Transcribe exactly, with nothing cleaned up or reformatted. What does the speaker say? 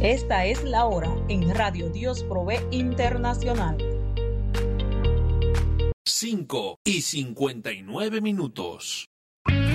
Esta es la hora en Radio Dios Provee Internacional. cinco y cincuenta y nueve minutos.